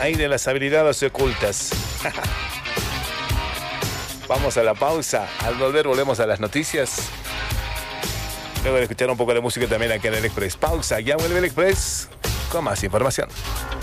ahí de las habilidades ocultas. Vamos a la pausa. Al volver volvemos a las noticias. Luego de escuchar un poco de música también aquí en el Express. Pausa, ya vuelve el Express con más información.